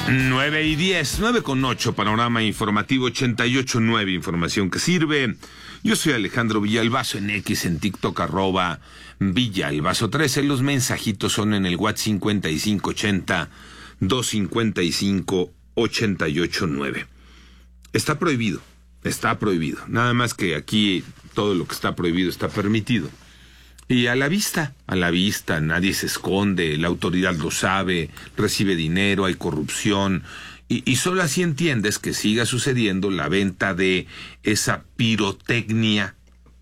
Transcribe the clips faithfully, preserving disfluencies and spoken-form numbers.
nueve y diez, nueve con ocho, panorama informativo ochenta y ocho punto nueve, información que sirve. Yo soy Alejandro Villalbazo, en X, en TikTok, arroba Villalbazo trece. Los mensajitos son en el WhatsApp cincuenta y cinco ochenta, doscientos cincuenta y cinco, ochenta y ocho nueve. Está prohibido, está prohibido. Nada más que aquí todo lo que está prohibido está permitido. Y a la vista, a la vista, nadie se esconde, la autoridad lo sabe, recibe dinero, hay corrupción, y, y solo así entiendes que siga sucediendo la venta de esa pirotecnia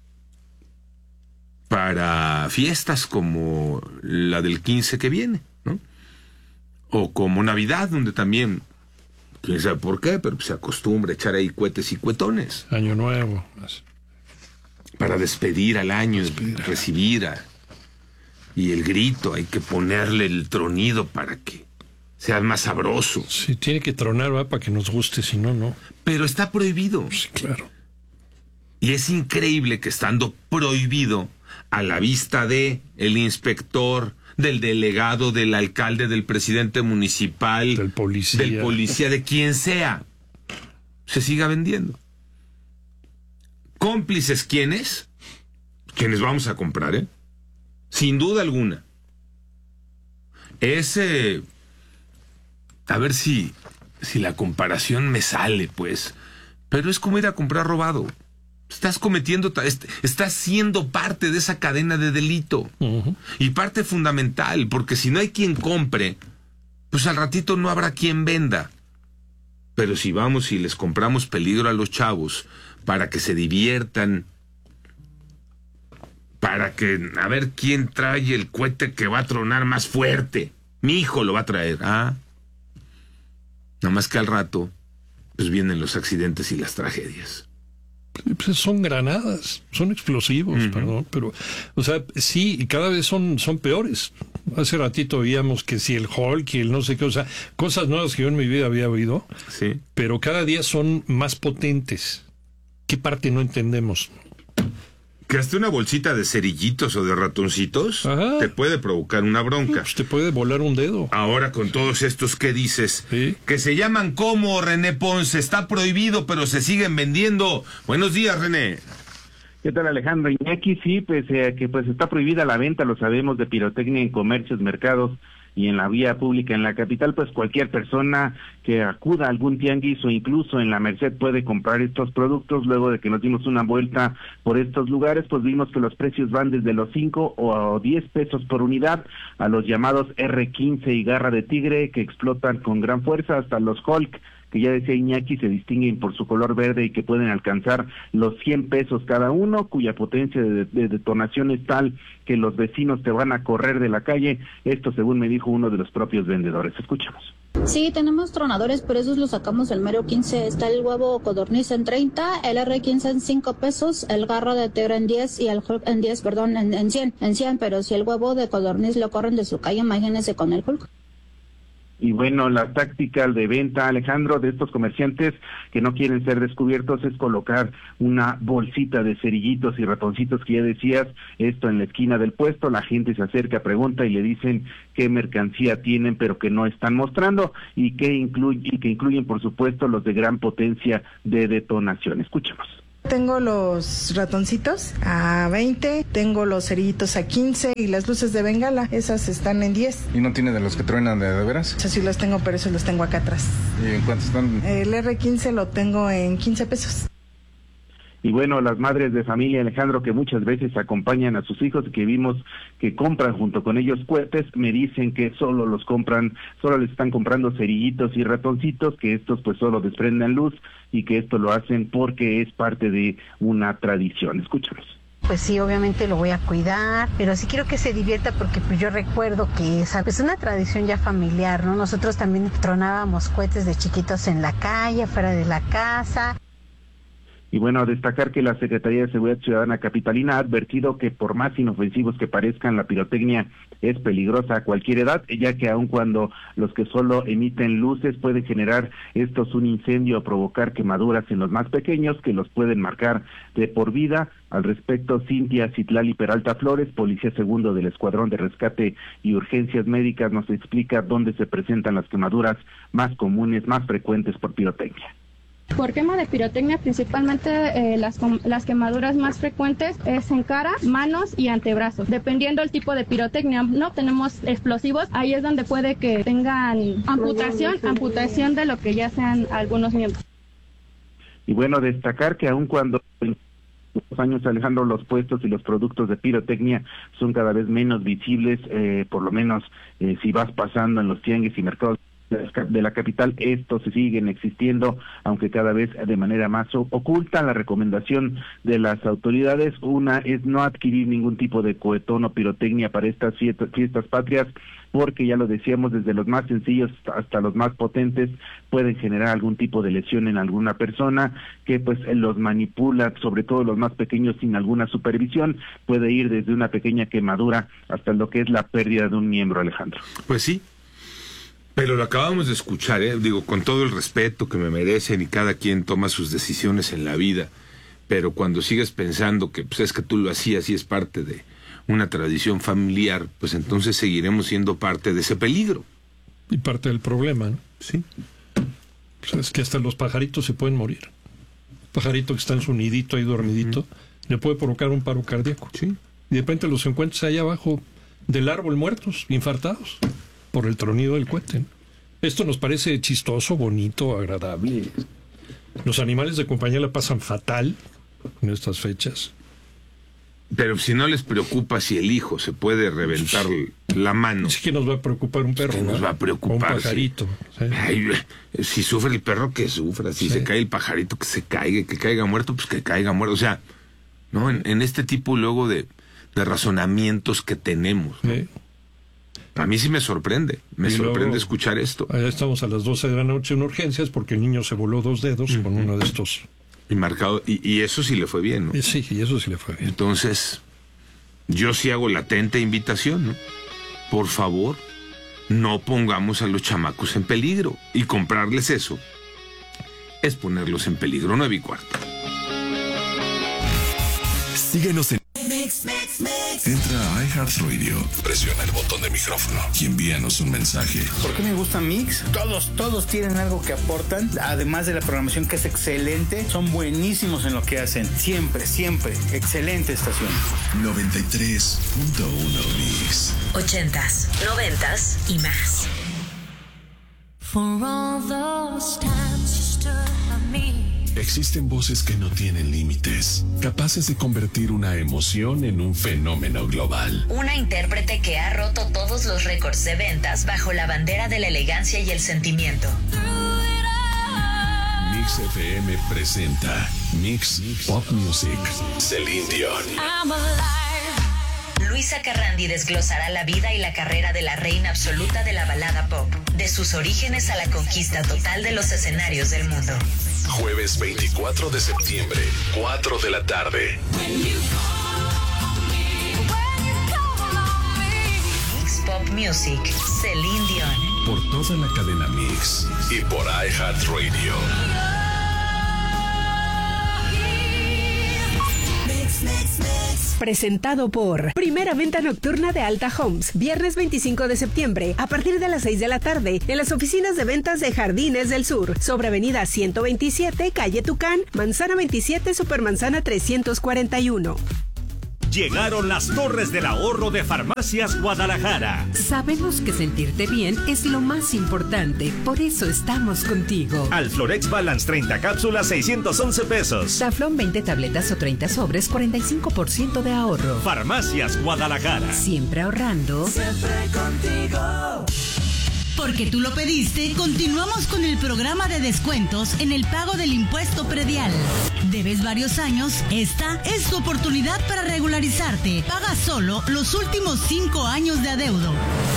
para fiestas como la del quince que viene, ¿no? O como Navidad, donde también, quién sabe por qué, pero se acostumbra a echar ahí cohetes y cuetones. Año Nuevo, más. Para despedir al año, despedir a... recibir a... Y el grito, hay que ponerle el tronido para que sea más sabroso. Sí, tiene que tronar, ¿va? Para que nos guste, si no, no. Pero está prohibido. Sí, claro. Y es increíble que estando prohibido, a la vista de el inspector, del delegado, del alcalde, del presidente municipal, del policía, del policía, de quien sea, se siga vendiendo. ¿Cómplices quiénes? Quienes vamos a comprar, ¿eh? Sin duda alguna. Es, eh, a ver si, si la comparación me sale, pues. Pero es como ir a comprar robado. Estás cometiendo, estás siendo parte de esa cadena de delito. Uh-huh. Y parte fundamental, porque si no hay quien compre, pues al ratito no habrá quien venda. Pero si vamos y les compramos peligro a los chavos para que se diviertan, para que, a ver quién trae el cohete que va a tronar más fuerte. Mi hijo lo va a traer, ¿ah? Nada más que al rato, pues vienen los accidentes y las tragedias. Pues son granadas, son explosivos, uh-huh. perdón, pero, o sea, sí, y cada vez son, son peores. Hace ratito veíamos que si el Hulk y el no sé qué, o sea, cosas nuevas que yo en mi vida había oído, sí. Pero cada día son más potentes. ¿Qué parte no entendemos? Que hasta una bolsita de cerillitos o de ratoncitos Ajá. te puede provocar una bronca. Pues te puede volar un dedo. Ahora con todos estos que dices, ¿sí? Que se llaman como René Ponce, está prohibido pero se siguen vendiendo. Buenos días, René. ¿Qué tal, Alejandro? Iñaki, sí, pues eh, que pues está prohibida la venta, lo sabemos, de pirotecnia en comercios, mercados y en la vía pública en la capital. Pues cualquier persona que acuda a algún tianguis o incluso en la Merced puede comprar estos productos. Luego de que nos dimos una vuelta por estos lugares, pues vimos que los precios van desde los cinco o diez pesos por unidad a los llamados erre quince y Garra de Tigre, que explotan con gran fuerza, hasta los Hulk, que ya decía Iñaki, se distinguen por su color verde y que pueden alcanzar los cien pesos cada uno, cuya potencia de, de detonación es tal que los vecinos te van a correr de la calle. Esto según me dijo uno de los propios vendedores. Escuchamos. Sí, tenemos tronadores, pero esos los sacamos del mero quince. Está el huevo codorniz en treinta, el erre quince en cinco pesos, el Garra de Tigre en diez y el Hulk en diez, perdón, en, en cien, en cien, pero si el huevo de codorniz lo corren de su calle, imagínense con el Hulk. Y bueno, la táctica de venta, Alejandro, de estos comerciantes que no quieren ser descubiertos es colocar una bolsita de cerillitos y ratoncitos que ya decías, esto en la esquina del puesto. La gente se acerca, pregunta y le dicen qué mercancía tienen, pero que no están mostrando, y que incluye, y que incluyen, por supuesto, los de gran potencia de detonación. Escuchemos. Tengo los ratoncitos a veinte, tengo los cerillitos a quince y las luces de bengala, esas están en diez. ¿Y no tiene de los que truenan de, de veras? Eso sí los tengo, pero esos los tengo acá atrás. ¿Y en cuánto están? El erre quince lo tengo en quince pesos. Y bueno, las madres de familia, Alejandro, que muchas veces acompañan a sus hijos y que vimos que compran junto con ellos cohetes, me dicen que solo los compran, solo les están comprando cerillitos y ratoncitos, que estos pues solo desprenden luz y que esto lo hacen porque es parte de una tradición. Escúchanos. Pues sí, obviamente lo voy a cuidar, pero sí quiero que se divierta porque pues yo recuerdo que es pues una tradición ya familiar, ¿no? Nosotros también tronábamos cohetes de chiquitos en la calle, fuera de la casa. Y bueno, destacar que la Secretaría de Seguridad Ciudadana capitalina ha advertido que por más inofensivos que parezcan, la pirotecnia es peligrosa a cualquier edad, ya que aun cuando los que solo emiten luces pueden generar estos un incendio o provocar quemaduras en los más pequeños que los pueden marcar de por vida. Al respecto, Cintia Citlali Peralta Flores, policía segundo del Escuadrón de Rescate y Urgencias Médicas, nos explica dónde se presentan las quemaduras más comunes, más frecuentes por pirotecnia. Por quema de pirotecnia, principalmente eh, las, las quemaduras más frecuentes es en cara, manos y antebrazos. Dependiendo del tipo de pirotecnia, no tenemos explosivos, ahí es donde puede que tengan amputación, amputación de lo que ya sean algunos miembros. Y bueno, destacar que aun cuando en los años, Alejandro, los puestos y los productos de pirotecnia son cada vez menos visibles, eh, por lo menos eh, si vas pasando en los tianguis y mercados de la capital, estos siguen existiendo, aunque cada vez de manera más oculta. La recomendación de las autoridades, una es no adquirir ningún tipo de cohetón o pirotecnia para estas fiestas, fiestas patrias, porque ya lo decíamos, desde los más sencillos hasta los más potentes pueden generar algún tipo de lesión en alguna persona que pues los manipula, sobre todo los más pequeños sin alguna supervisión. Puede ir desde una pequeña quemadura hasta lo que es la pérdida de un miembro, Alejandro. Pues sí. Pero lo acabamos de escuchar, ¿eh? Digo, con todo el respeto que me merecen y cada quien toma sus decisiones en la vida, pero cuando sigues pensando que pues es que tú lo hacías y es parte de una tradición familiar, pues entonces seguiremos siendo parte de ese peligro. Y parte del problema, ¿no? Sí. Pues es que hasta los pajaritos se pueden morir. Un pajarito que está en su nidito ahí dormidito, uh-huh. le puede provocar un paro cardíaco. Sí. Y de repente los encuentras ahí abajo del árbol muertos, infartados, por el tronido del cohete. Esto nos parece chistoso, bonito, agradable. Los animales de compañía la pasan fatal en estas fechas. Pero si no les preocupa si el hijo se puede reventar la mano. Sí que nos va a preocupar un perro, ¿no? Nos va a preocupar. O un pajarito. Sí. Ay, si sufre el perro, que sufra. Si sí. se cae el pajarito, que se caiga. Que caiga muerto, pues que caiga muerto. O sea, ¿no? En, en este tipo luego de, de razonamientos que tenemos, ¿no? Sí. A mí sí me sorprende, me y sorprende luego, escuchar esto. Allá estamos a las doce de la noche en urgencias porque el niño se voló dos dedos uh-huh. con uno de estos. Y marcado, y, y eso sí le fue bien, ¿no? Y sí, y eso sí le fue bien. Entonces, yo sí hago latente invitación, ¿no? Por favor, no pongamos a los chamacos en peligro. Y comprarles eso es ponerlos en peligro. Nueve y cuarto. Síguenos en Mix, Mix, Mix. Entra a iHeartRadio, presiona el botón de micrófono y envíanos un mensaje. ¿Por qué me gusta Mix? Todos, todos tienen algo que aportan, además de la programación que es excelente, son buenísimos en lo que hacen. Siempre, siempre, excelente estación. noventa y tres punto uno Mix. Ochentas, noventas y más. For all those times you stood by me. Existen voces que no tienen límites, capaces de convertir una emoción en un fenómeno global. Una intérprete que ha roto todos los récords de ventas bajo la bandera de la elegancia y el sentimiento. Mix F M presenta Mix Pop Music. Celine Dion. Luisa Carrandi desglosará la vida y la carrera de la reina absoluta de la balada pop, de sus orígenes a la conquista total de los escenarios del mundo. Jueves veinticuatro de septiembre, cuatro de la tarde. Mix Pop Music, Celine Dion. Por toda la cadena Mix y por iHeartRadio. Mix, mix, mix. Presentado por Primera Venta Nocturna de Alta Homes, viernes veinticinco de septiembre, a partir de las seis de la tarde, en las oficinas de ventas de Jardines del Sur, sobre avenida ciento veintisiete, calle Tucán, Manzana veintisiete, Supermanzana trescientos cuarenta y uno. Llegaron las torres del ahorro de Farmacias Guadalajara. Sabemos que sentirte bien es lo más importante, por eso estamos contigo. Alflorex Balance treinta cápsulas, seiscientos once pesos. Taflón veinte tabletas o treinta sobres, cuarenta y cinco por ciento de ahorro. Farmacias Guadalajara. Siempre ahorrando. Siempre contigo. Porque tú lo pediste, continuamos con el programa de descuentos en el pago del impuesto predial. ¿Debes varios años? Esta es tu oportunidad para regularizarte. Paga solo los últimos cinco años de adeudo.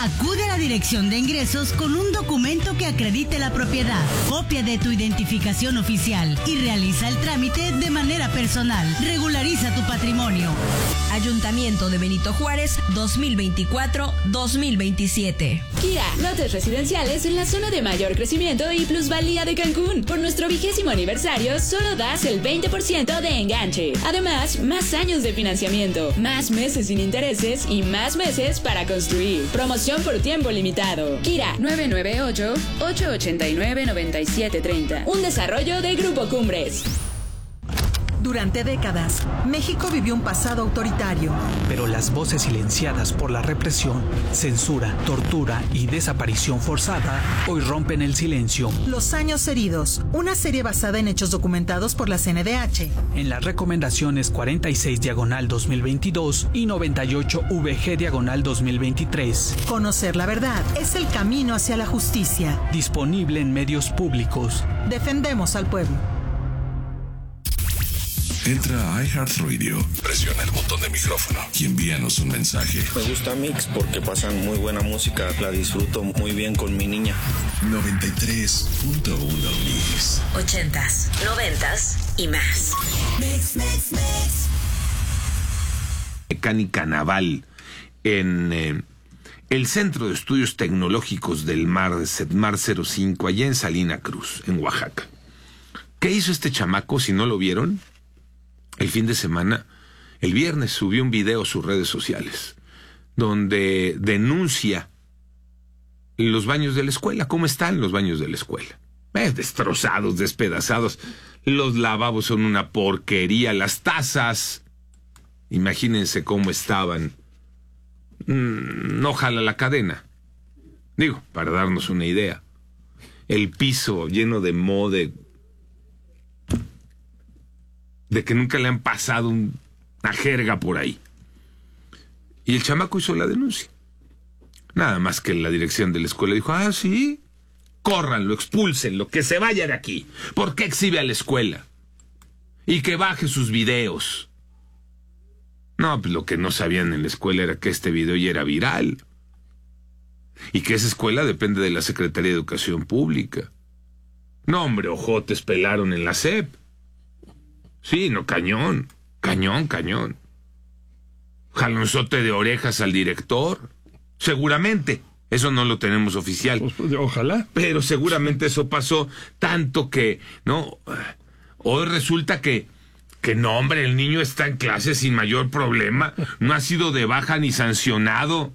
Acude a la Dirección de Ingresos con un documento que acredite la propiedad, copia de tu identificación oficial y realiza el trámite de manera personal. Regulariza tu patrimonio. Ayuntamiento de Benito Juárez, dos mil veinticuatro a dos mil veintisiete. Kia, lotes residenciales en la zona de mayor crecimiento y plusvalía de Cancún. Por nuestro vigésimo aniversario, solo das el veinte por ciento de enganche. Además, más años de financiamiento, más meses sin intereses y más meses para construir. Promoción por tiempo limitado. Kira, nueve nueve ocho, ocho ocho nueve, nueve siete tres cero. Un desarrollo de Grupo Cumbres. Durante décadas, México vivió un pasado autoritario. Pero las voces silenciadas por la represión, censura, tortura y desaparición forzada hoy rompen el silencio. Los años heridos, una serie basada en hechos documentados por la C N D H. En las recomendaciones cuarenta y seis diagonal dos mil veintidós y noventa y ocho V G diagonal dos mil veintitrés. Conocer la verdad es el camino hacia la justicia. Disponible en medios públicos. Defendemos al pueblo. Entra a iHeartRadio, presiona el botón de micrófono y envíanos un mensaje. Me gusta Mix porque pasan muy buena música, la disfruto muy bien con mi niña. noventa y tres punto uno Mix. Ochentas, noventas y más. Mix, mix, mix. Mecánica naval en eh, el Centro de Estudios Tecnológicos del Mar, Setmar cero cinco, allá en Salina Cruz, en Oaxaca. ¿Qué hizo este chamaco si no lo vieron? El fin de semana, el viernes, subió un video a sus redes sociales donde denuncia los baños de la escuela. ¿Cómo están los baños de la escuela? Eh, destrozados, despedazados. Los lavabos son una porquería. Las tazas, imagínense cómo estaban. Mm, no jala la cadena. Digo, para darnos una idea. El piso lleno de moho, de de que nunca le han pasado un, una jerga por ahí. Y el chamaco hizo la denuncia. Nada más que la dirección de la escuela dijo, ah, sí, córranlo, expúlsenlo, que se vaya de aquí. ¿Por qué exhibe a la escuela? Y que baje sus videos. No, pues lo que no sabían en la escuela era que este video ya era viral. Y que esa escuela depende de la Secretaría de Educación Pública. No, hombre, ojotes pelaron en la S E P. Sí, no, cañón, cañón, cañón. Jalonzote de orejas al director. Seguramente, eso no lo tenemos oficial. Pues, ojalá. Pero seguramente eso pasó tanto que, no, hoy resulta que, que no, hombre, el niño está en clase sin mayor problema, no ha sido de baja ni sancionado.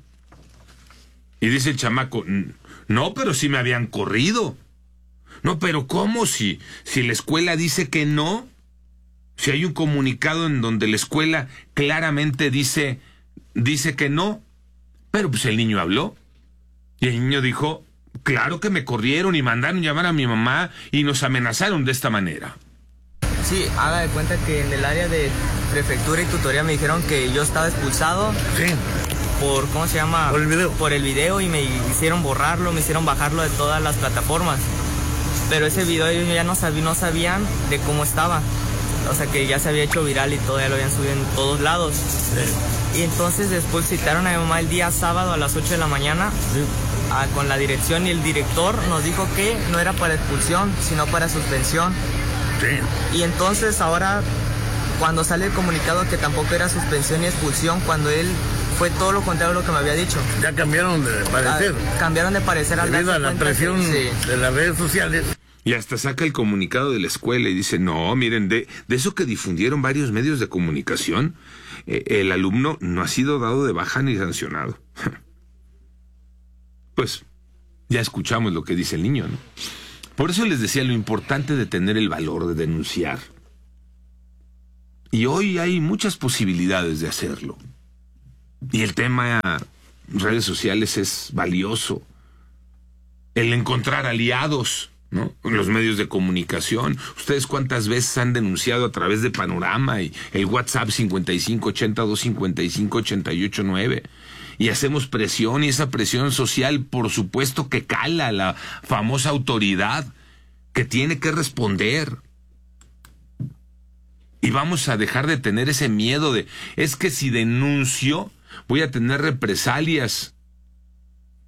Y dice el chamaco, no, pero sí me habían corrido. No, pero ¿cómo? Si, si la escuela dice que no. Si hay un comunicado en donde la escuela claramente dice, dice que no, pero pues el niño habló. Y el niño dijo, claro que me corrieron y mandaron llamar a mi mamá y nos amenazaron de esta manera. Sí, haga de cuenta que en el área de prefectura y tutoría me dijeron que yo estaba expulsado. Sí. Por, ¿cómo se llama? Por el video. Por el video y me hicieron borrarlo, me hicieron bajarlo de todas las plataformas. Pero ese video ellos ya no, sabí, no sabían de cómo estaba. O sea que ya se había hecho viral y todo, ya lo habían subido en todos lados. Sí. Y entonces después citaron a mi mamá el día sábado a las ocho de la mañana sí. a, con la dirección y el director nos dijo que no era para expulsión, sino para suspensión. Sí. Y entonces ahora, cuando sale el comunicado que tampoco era suspensión ni expulsión, cuando él fue todo lo contrario a lo que me había dicho. Ya cambiaron de parecer. A, cambiaron de parecer al debido a la presión que, sí. de las redes sociales. Y hasta saca el comunicado de la escuela y dice, no, miren, de, de eso que difundieron varios medios de comunicación, eh, el alumno no ha sido dado de baja ni sancionado. Pues, ya escuchamos lo que dice el niño, ¿no? Por eso les decía lo importante de tener el valor de denunciar. Y hoy hay muchas posibilidades de hacerlo. Y el tema redes sociales es valioso. El encontrar aliados, ¿no? Los medios de comunicación. ¿Ustedes cuántas veces han denunciado a través de Panorama y el WhatsApp cincuenta y cinco ochenta, doscientos cincuenta y cinco, ochenta y ocho nueve? Y hacemos presión, y esa presión social, por supuesto que cala a la famosa autoridad que tiene que responder. Y vamos a dejar de tener ese miedo de, es que si denuncio voy a tener represalias.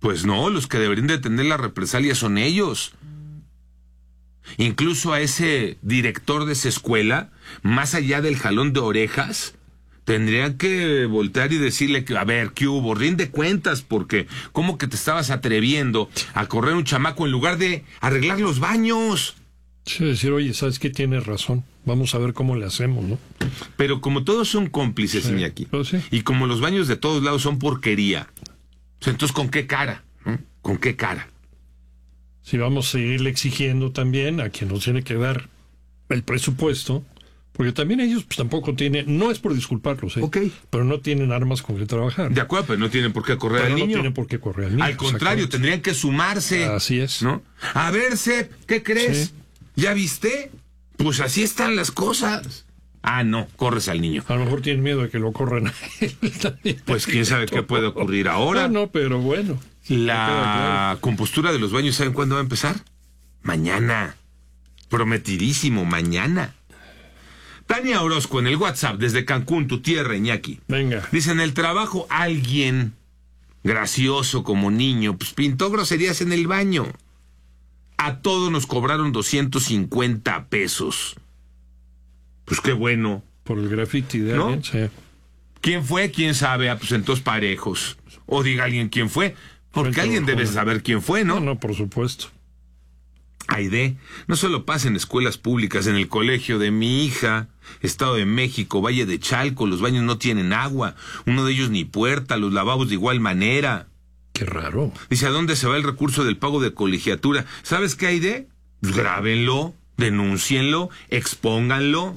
Pues no, los que deberían de tener la represalia son ellos. Incluso a ese director de esa escuela, más allá del jalón de orejas, tendrían que voltear y decirle que, a ver, ¿qué hubo? Rinde cuentas, porque ¿cómo que te estabas atreviendo a correr un chamaco en lugar de arreglar los baños? Sí, decir, oye, ¿sabes qué? Tienes razón. Vamos a ver cómo le hacemos, ¿no? Pero como todos son cómplices, sí, Iñaki, sí. Y como los baños de todos lados son porquería, entonces, ¿con qué cara? ¿Eh? ¿Con qué cara? Si vamos a seguirle exigiendo también a quien nos tiene que dar el presupuesto, porque también ellos pues, tampoco tienen, no es por disculparlos, ¿eh? Okay. Pero no tienen armas con que trabajar. De acuerdo, pero no tienen por qué correr pero al no niño. No tienen por qué correr al niño. Al contrario, tendrían que sumarse. Así es. ¿No? A ver, Sep, ¿qué crees? Sí. ¿Ya viste? Pues así están las cosas. Ah, no, corres al niño. A lo mejor tienen miedo de que lo corran a él. Pues quién sabe qué puede ocurrir ahora. No, no, pero bueno. La compostura de los baños, ¿saben cuándo va a empezar? Mañana. Prometidísimo, mañana. Tania Orozco en el WhatsApp desde Cancún, tu tierra, Iñaki. Venga. Dice, en el trabajo alguien gracioso como niño, pues pintó groserías en el baño. A todos nos cobraron doscientos cincuenta pesos. Pues qué bueno. Por el graffiti de ¿no? alguien, sí. ¿Quién fue? ¿Quién sabe? Ah, pues entonces parejos. O diga alguien quién fue. Porque alguien debe saber quién fue, ¿no? No, no, por supuesto. Aide, no solo pasa en escuelas públicas, en el colegio de mi hija, Estado de México, Valle de Chalco, los baños no tienen agua, uno de ellos ni puerta, los lavabos de igual manera. Qué raro. Dice, ¿a dónde se va el recurso del pago de colegiatura? ¿Sabes qué, Aide? Pues grábenlo, denúncienlo, expónganlo.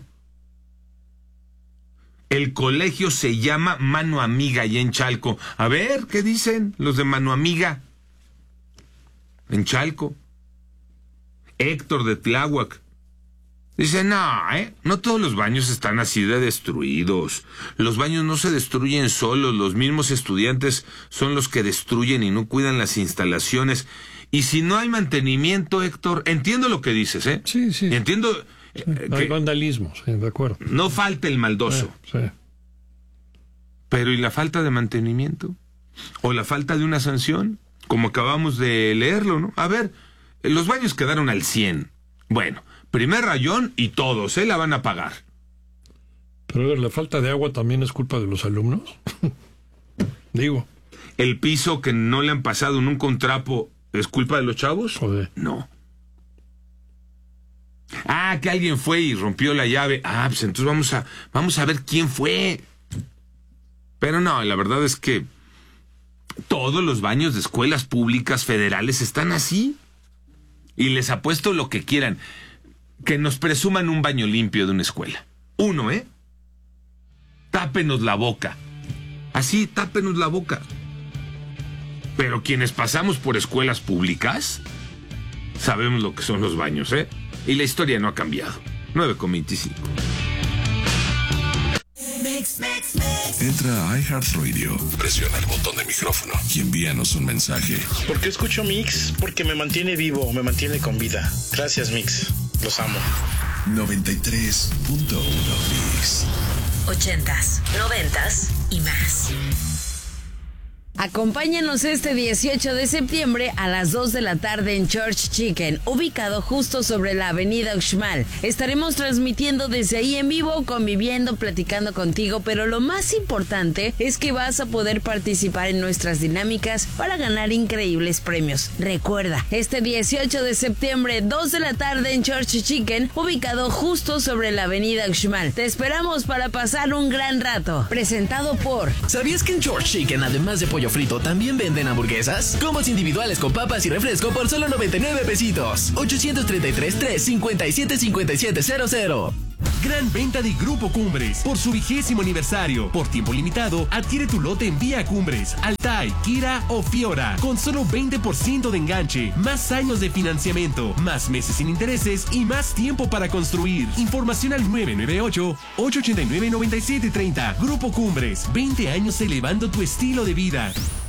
El colegio se llama Mano Amiga allá en Chalco. A ver, ¿qué dicen los de Mano Amiga? En Chalco. Héctor de Tláhuac. Dice, no, ¿eh? No todos los baños están así de destruidos. Los baños no se destruyen solos. Los mismos estudiantes son los que destruyen y no cuidan las instalaciones. Y si no hay mantenimiento, Héctor, entiendo lo que dices, ¿eh? Sí, sí. Entiendo... Sí, hay vandalismo, sí, de acuerdo. No falta el maldoso. Sí, sí. Pero ¿y la falta de mantenimiento? ¿O la falta de una sanción? Como acabamos de leerlo, ¿no? A ver, los baños quedaron al cien. Bueno, primer rayón y todos, ¿eh? La van a pagar. Pero a ver, ¿la falta de agua también es culpa de los alumnos? Digo. ¿El piso que no le han pasado nunca un trapo es culpa de los chavos? Joder. No. Ah, que alguien fue y rompió la llave. Ah, pues entonces vamos a, vamos a ver quién fue. Pero no, la verdad es que todos los baños de escuelas públicas federales están así. Y les apuesto lo que quieran. Que nos presuman un baño limpio de una escuela. Uno, ¿eh? Tápenos la boca. Así, tápenos la boca. Pero quienes pasamos por escuelas públicas, sabemos lo que son los baños, ¿eh? Y la historia no ha cambiado. nueve con veinticinco. Entra a iHeartRadio, presiona el botón de micrófono y envíanos un mensaje. ¿Por qué escucho Mix? Porque me mantiene vivo, me mantiene con vida. Gracias, Mix. Los amo. noventa y tres punto uno Mix. Ochentas, noventas y más. Acompáñanos este dieciocho de septiembre a las dos de la tarde en Church Chicken, ubicado justo sobre la avenida Uxmal. Estaremos transmitiendo desde ahí en vivo, conviviendo, platicando contigo, pero lo más importante es que vas a poder participar en nuestras dinámicas para ganar increíbles premios. Recuerda, este dieciocho de septiembre, dos de la tarde en Church Chicken, ubicado justo sobre la avenida Uxmal. Te esperamos para pasar un gran rato. Presentado por... ¿Sabías que en Church Chicken, además de pollo frito, también venden hamburguesas? Combos individuales con papas y refresco por solo noventa y nueve pesitos. ochocientos treinta y tres, tres cincuenta y siete, cincuenta y siete cero cero. Gran venta de Grupo Cumbres por su vigésimo aniversario. Por tiempo limitado, adquiere tu lote en Vía Cumbres, Altai, Kira o Fiora, con solo veinte por ciento de enganche, más años de financiamiento, más meses sin intereses y más tiempo para construir. Información al nueve nueve ocho, ocho ocho nueve, nueve siete tres cero. Grupo Cumbres, veinte años elevando tu estilo de vida.